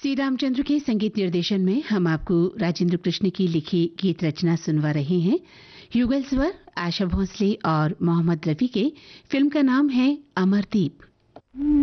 T Ramchandra के संगीत निर्देशन में हम आपको राजेंद्र कृष्ण की लिखी गीत रचना सुनवा रहे हैं। युगल स्वर आशा भोसले और मोहम्मद रफी के। फिल्म का नाम है अमरदीप।